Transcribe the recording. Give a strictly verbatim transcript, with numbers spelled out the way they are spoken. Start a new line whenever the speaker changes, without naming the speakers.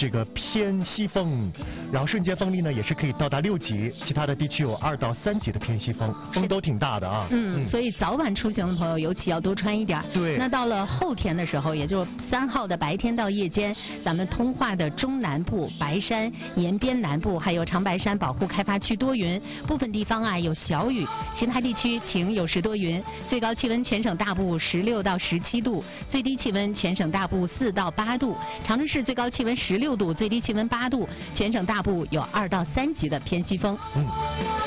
这个偏西风，然后瞬间风力呢也是可以到达六级，其他的地区有二到三级的偏西风，风都挺大的啊。
嗯，嗯所以早晚出行的朋友尤其要多穿一点。
对。
那到了后天的时候，也就是三号的白天到夜间，咱们通化的中南部、白山、延边南部，还有长白山保护开发区多云，部分地方啊有小雨，其他地区晴有时多云。最高气温全省大部十六到十七度，最低气温全省大部四到八度。长春市最高气温十六度，最低气温八度，全省大部有二到三级的偏西风。
嗯。